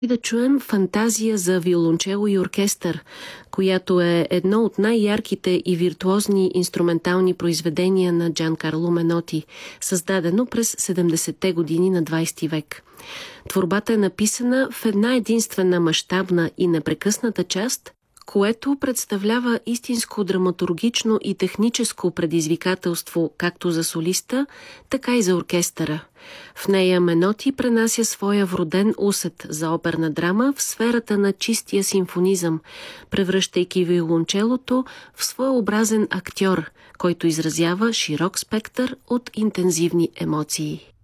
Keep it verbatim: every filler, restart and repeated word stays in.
И да чуем фантазия за виолончело и оркестър, която е едно от най-ярките и виртуозни инструментални произведения на Джанкарло Меноти, създадено през седемдесетте години на двайсети век. Творбата е написана в една единствена мащабна и непрекъсната част, което представлява истинско драматургично и техническо предизвикателство както за солиста, така и за оркестъра. В нея Меноти пренася своя вроден усет за оперна драма в сферата на чистия симфонизъм, превръщайки виолончелото в своеобразен актьор, който изразява широк спектър от интензивни емоции.